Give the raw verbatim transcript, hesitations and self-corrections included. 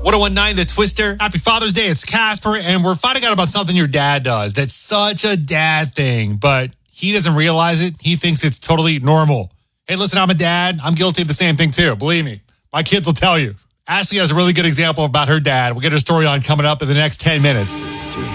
ten nineteen, The Twister. Happy Father's Day. It's Casper, and we're finding out about something your dad does that's such a dad thing, but he doesn't realize it. He thinks it's totally normal. Hey, listen, I'm a dad. I'm guilty of the same thing, too. Believe me. My kids will tell you. Ashley has a really good example about her dad. We'll get her story on coming up in the next ten minutes.